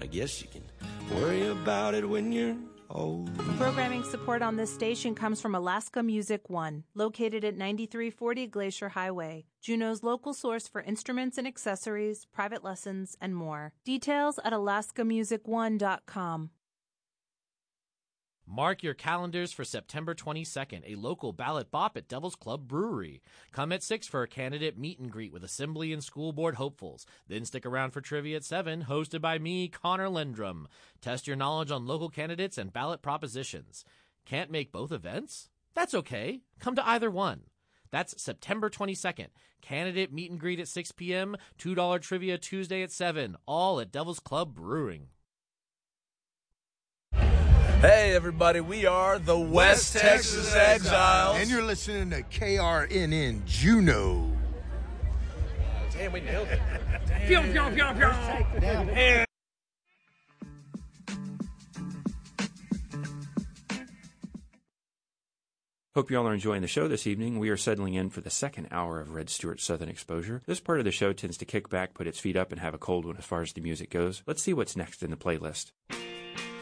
I guess you can worry about it when you're old. Programming support on this station comes from Alaska Music One, located at 9340 Glacier Highway, Juneau's local source for instruments and accessories, private lessons, and more. Details at alaskamusicone.com. Mark your calendars for September 22nd, a local ballot bop at Devil's Club Brewery. Come at 6 for a candidate meet and greet with Assembly and School Board hopefuls. Then stick around for trivia at 7, hosted by me, Connor Lindrum. Test your knowledge on local candidates and ballot propositions. Can't make both events? That's okay. Come to either one. That's September 22nd. Candidate meet and greet at 6 p.m., $2 trivia Tuesday at 7, all at Devil's Club Brewing. Hey, everybody, we are the West Texas Exiles. And you're listening to KRNN Juneau. Damn, we nailed it. Hope you all are enjoying the show this evening. We are settling in for the second hour of Red Stewart's Southern Exposure. This part of the show tends to kick back, put its feet up, and have a cold one as far as the music goes. Let's see what's next in the playlist.